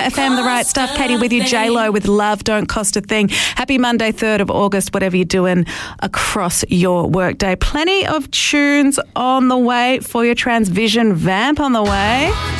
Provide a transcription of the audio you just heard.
FM, The Right Stuff. Katie with you, J-Lo with Love Don't Cost a Thing. Happy Monday, 3rd of August, whatever you're doing across your workday. Plenty of tunes on the way for your Transvision Vamp on the way.